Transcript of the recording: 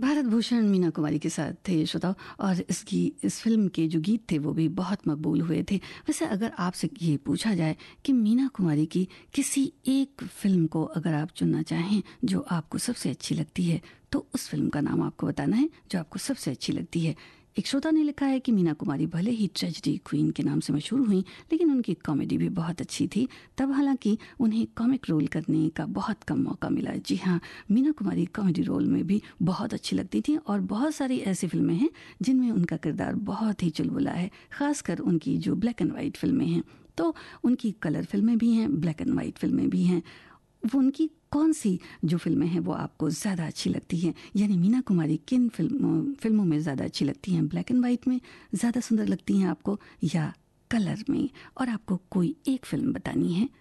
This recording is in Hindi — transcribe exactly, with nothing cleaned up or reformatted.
भारत भूषण मीना कुमारी के साथ थे श्रोताओ, और इसकी इस फिल्म के जो गीत थे वो भी बहुत मकबूल हुए थे। वैसे अगर आपसे ये पूछा जाए कि मीना कुमारी की किसी एक फिल्म को अगर आप चुनना चाहें जो आपको सबसे अच्छी लगती है, तो उस फिल्म का नाम आपको बताना है जो आपको सबसे अच्छी लगती है। एक श्रोता ने लिखा है कि मीना कुमारी भले ही ट्रेजेडी क्वीन के नाम से मशहूर हुई, लेकिन उनकी कॉमेडी भी बहुत अच्छी थी। तब हालांकि उन्हें कॉमिक रोल करने का बहुत कम मौका मिला। जी हाँ, मीना कुमारी कॉमेडी रोल में भी बहुत अच्छी लगती थी, और बहुत सारी ऐसी फिल्में हैं जिनमें उनका किरदार बहुत ही चुलबुला है। खासकर उनकी जो ब्लैक एंड वाइट फिल्में हैं, तो उनकी कलर फिल्में भी हैं, ब्लैक एंड वाइट फिल्में भी हैं। वो उनकी कौन सी जो फिल्में हैं वो आपको ज़्यादा अच्छी लगती हैं, यानी मीना कुमारी किन फिल्मों फिल्मों में ज़्यादा अच्छी लगती हैं? ब्लैक एंड वाइट में ज़्यादा सुंदर लगती हैं आपको, या कलर में? और आपको कोई एक फिल्म बतानी है